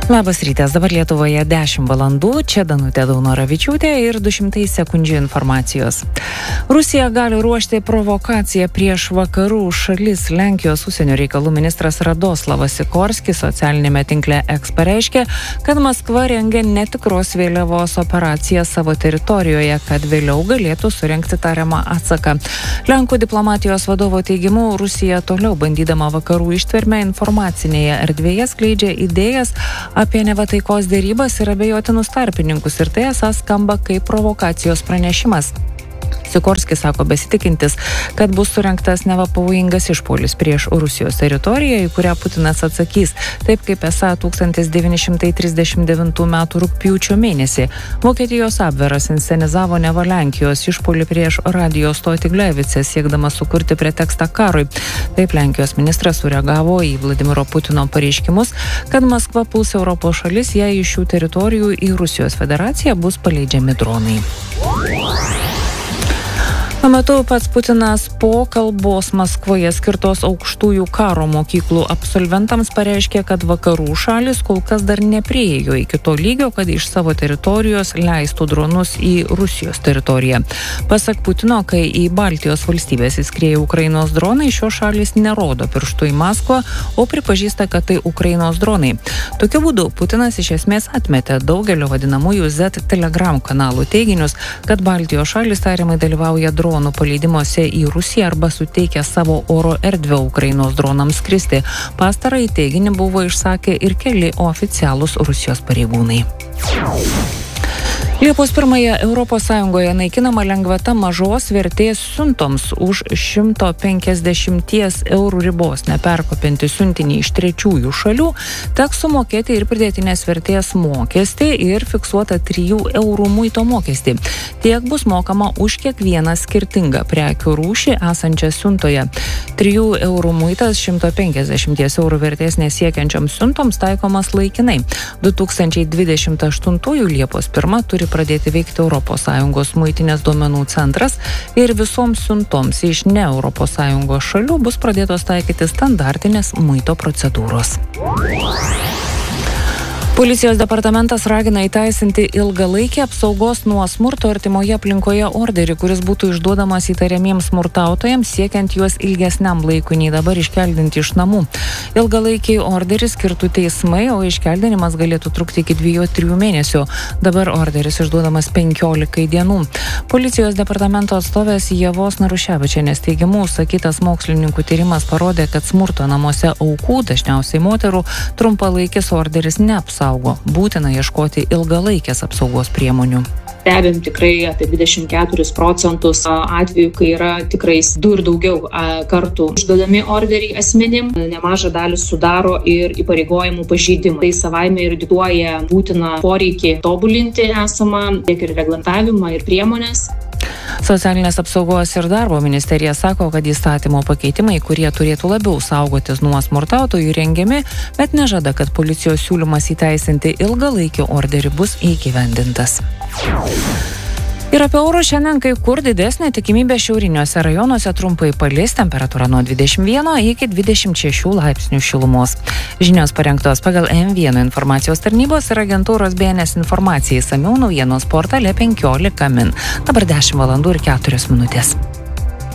Labas rytas, dabar Lietuvoje 10 valandų, čia Danutė Daunoravičiūtė ir 200 sekundžių informacijos. Rusija gali ruošti provokaciją prieš vakarų šalis. Lenkijos užsienio reikalų ministras Radoslavas Sikorskis socialinėme tinkle X pareiškė, kad Maskva rengia netikros vėliavos operaciją savo teritorijoje, kad vėliau galėtų surengti tariamą atsaką. Lenkų diplomatijos vadovo teigimu, Rusija toliau bandydama vakarų ištvermę informacinėje erdvėje skleidžia idėjas apie neva taikos dėrybas ir abejotinus tarpininkus, ir tai esą skamba kaip provokacijos pranešimas. Sikorskis sako besitikintis, kad bus surengtas neva pavojingas išpuolis prieš Rusijos teritoriją, į kurią Putinas atsakys, taip kaip esą 1939 m. rugpjūčio mėnesį. Vokietijos Abveras inscenizavo neva Lenkijos išpuolį prieš radijo stotį Glevice, siekdamas sukurti pretekstą karui. Taip Lenkijos ministras sureagavo į Vladimiro Putino pareiškimus, kad Maskva puls Europos šalis, jei iš šių teritorijų į Rusijos federaciją bus paleidžiami dronai. Tuo metu pats Putinas po kalbos Maskvoje skirtos aukštųjų karo mokyklų absolventams pareiškė, kad vakarų šalis kol kas dar nepriėjo iki to lygio, kad iš savo teritorijos leistų dronus į Rusijos teritoriją. Pasak Putino, kai į Baltijos valstybės įskrieja Ukrainos dronai, šios šalis nerodo pirštų į Maskvą, o pripažįsta, kad tai Ukrainos dronai. Tokiu būdu Putinas iš esmės atmetė daugelio vadinamųjų Z Telegram kanalų teiginius, kad Baltijos šalis tariamai dalyvauja dronų paleidimuose į Rusiją arba suteikia savo oro erdvę Ukrainos dronams skristi. Pastarąjį teiginį buvo išsakę ir keli oficialūs Rusijos pareigūnai. Liepos 1-ąją Europos Sąjungoje naikinama lengvata mažos vertės siuntoms už 150 eurų ribos neperkopianti siuntinį iš trečiųjų šalių, teks sumokėti ir pridėtinės vertės mokestį ir fiksuotą 3 eurų muito mokestį. Tiek bus mokama už kiekvieną skirtingą prekių rūšį esančią siuntoje. 3 eurų muitas 150 eurų vertės nesiekiančioms siuntoms taikomas laikinai. 2028 Liepos 1 turi pradėti veikti ES muitinės duomenų centras ir visoms siuntoms iš ne ES šalių bus pradėtos taikyti standartinės muito procedūros. Policijos departamentas ragina įteisinti ilgalaikį apsaugos nuo smurto artimoje aplinkoje orderį, kuris būtų išduodamas įtariamiems smurtautojams, siekiant juos ilgesniam laikui nei dabar iškeldinti iš namų. Ilgalaikiai orderį skirtų teismai, o iškeldinimas galėtų trukti iki 2-3 mėnesių. Dabar orderis išduodamas 15 dienų. Policijos departamento atstovės Ievos Naruševičienės teigimu, užsakytas mokslininkų tyrimas parodė, kad smurto namuose aukų, dažniausiai moterų, trumpalaikis orderis neapsaugo. Būtina ieškoti ilgalaikės apsaugos priemonių. Stebim tikrai apie 24% atvejų, kai yra tikrai 2 ir daugiau kartų išduodami orderiai asmenim. Nemažą dalį sudaro ir įpareigojimų pažeidimai. Tai savaime ir diktuoja būtiną poreikį tobulinti esamą tiek ir reglamentavimą ir priemonės. Socialinės apsaugos ir darbo ministerija sako, kad įstatymo pakeitimai, kurie turėtų labiau saugotis nuo smurtautojų, rengiami, bet nežada, kad policijos siūlymas įteisinti ilgalaikį orderį bus įgyvendintas. Ir apie orus šiandien kai kur didesnė tikimybė šiauriniuose rajonuose trumpai palis, temperatūra nuo 21 iki 26 laipsnių šilumos. Žinios parengtos pagal M1 informacijos tarnybos ir agentūros BNS informacijai, išsamiau naujienos portale 15 min. Dabar 10 valandų ir 4 minutės.